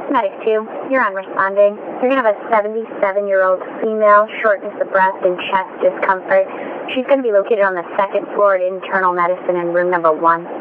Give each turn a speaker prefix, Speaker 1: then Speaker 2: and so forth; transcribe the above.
Speaker 1: Medic 2, you're on responding. You're going to have a 77-year-old female, shortness of breath and chest discomfort. She's going to be located on the second floor at internal medicine in room number 1.